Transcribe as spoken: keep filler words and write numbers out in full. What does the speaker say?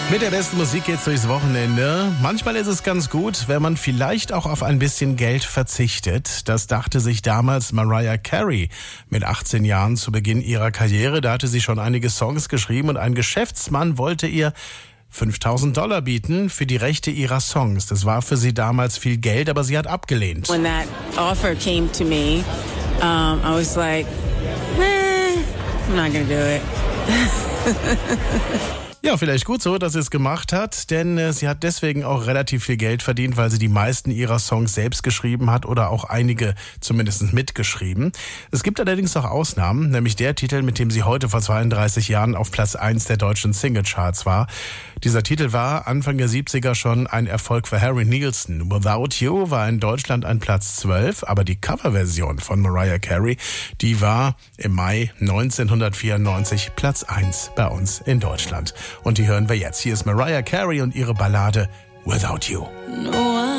Mit der besten Musik geht's durchs Wochenende. Manchmal ist es ganz gut, wenn man vielleicht auch auf ein bisschen Geld verzichtet. Das dachte sich damals Mariah Carey mit achtzehn Jahren zu Beginn ihrer Karriere. Da hatte sie schon einige Songs geschrieben und ein Geschäftsmann wollte ihr fünftausend Dollar bieten für die Rechte ihrer Songs. Das war für sie damals viel Geld, aber sie hat abgelehnt. When that offer came to me, um, I was like, eh, I'm not gonna do it. Ja, vielleicht gut so, dass sie es gemacht hat, denn äh, sie hat deswegen auch relativ viel Geld verdient, weil sie die meisten ihrer Songs selbst geschrieben hat oder auch einige zumindest mitgeschrieben. Es gibt allerdings auch Ausnahmen, nämlich der Titel, mit dem sie heute vor zweiunddreißig Jahren auf Platz eins der deutschen Singlecharts war. Dieser Titel war Anfang der siebziger schon ein Erfolg für Harry Nilsson. Without You war in Deutschland ein Platz zwölf, aber die Coverversion von Mariah Carey, die war im Mai neunzehnhundertvierundneunzig Platz eins bei uns in Deutschland. Und die hören wir jetzt. Hier ist Mariah Carey und ihre Ballade Without You. No.